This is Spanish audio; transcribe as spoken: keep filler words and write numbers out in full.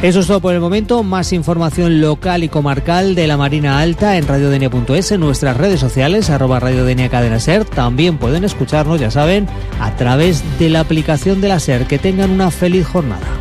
Eso es todo por el momento. Más información local y comarcal de la Marina Alta en radio d n punto es, en nuestras redes sociales, arroba Radio D N A Cadena Ser. También pueden escucharnos, ya saben, a través de la aplicación de la Ser. Que tengan una feliz jornada.